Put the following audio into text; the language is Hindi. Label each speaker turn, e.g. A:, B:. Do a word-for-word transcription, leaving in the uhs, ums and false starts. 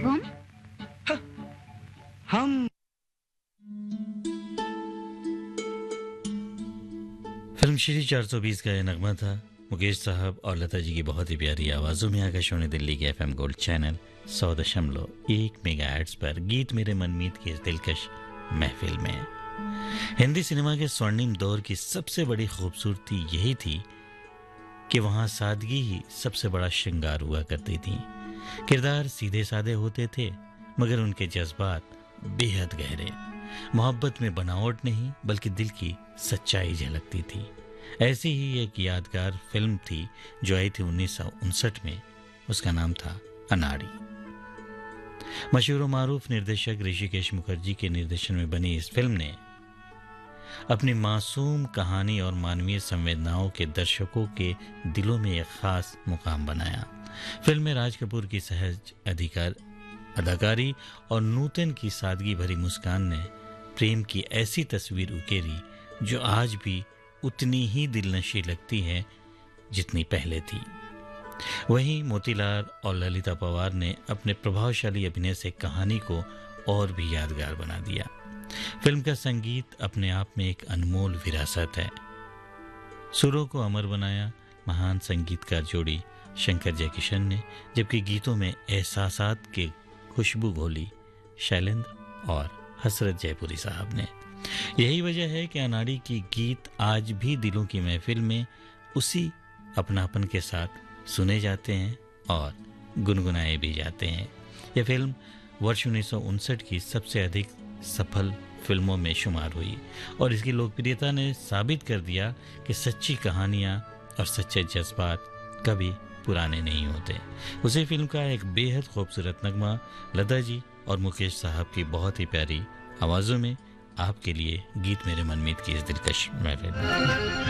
A: गुम?
B: हम
C: फिल्म श्री चार सौ बीस का यह नगमा था मुकेश साहब और लता जी की बहुत ही प्यारी आवाज़ों में। आकाशवाणी दिल्ली के एफएम गोल्ड चैनल सौ दशमलव एक मेगाहर्ट्ज़ पर गीत मेरे मनमीत की इस दिलकश महफिल में। हिंदी सिनेमा के स्वर्णिम दौर की सबसे बड़ी खूबसूरती यही थी कि वहाँ सादगी ही सबसे बड़ा श्रृंगार हुआ करती थी। किरदार सीधे साधे होते थे मगर उनके जज्बात बेहद गहरे। मोहब्बत में बनावट नहीं बल्कि दिल की सच्चाई झलकती थी। ऐसी ही एक यादगार फिल्म थी जो आई थी उन्नीस सौ उनसठ में। उसका नाम था अनाड़ी। मशहूर मारूफ निर्देशक ऋषिकेश मुखर्जी के निर्देशन में बनी इस फिल्म ने अपनी मासूम कहानी और मानवीय संवेदनाओं के दर्शकों के दिलों में एक खास मुकाम बनाया। फिल्म में राज कपूर की सहज अधिकार अदाकारी और नूतन की सादगी भरी मुस्कान ने प्रेम की ऐसी तस्वीर उकेरी जो आज भी उतनी ही दिलनशी लगती है जितनी पहले थी। वहीं मोतीलाल और ललिता पवार ने अपने प्रभावशाली अभिनय से कहानी को और भी यादगार बना दिया। फिल्म का संगीत अपने आप में एक अनमोल विरासत है। सुरों को अमर बनाया महान संगीतकार जोड़ी शंकर जयकिशन ने, जबकि गीतों में एहसासात के खुशबू घोली शैलेंद्र और हसरत जयपुरी साहब ने। यही वजह है कि अनाड़ी की गीत आज भी दिलों की महफिल में उसी अपनापन के साथ सुने जाते हैं और गुनगुनाए भी जाते हैं। यह फिल्म वर्ष उन्नीस सौ उनसठ की सबसे अधिक सफल फिल्मों में शुमार हुई और इसकी लोकप्रियता ने साबित कर दिया कि सच्ची कहानियाँ और सच्चे जज्बात कभी पुराने नहीं होते। उसी फिल्म का एक बेहद खूबसूरत नगमा लता जी और मुकेश साहब की बहुत ही प्यारी आवाज़ों में आपके लिए गीत मेरे मनमीत की इस दिलकश महफिल।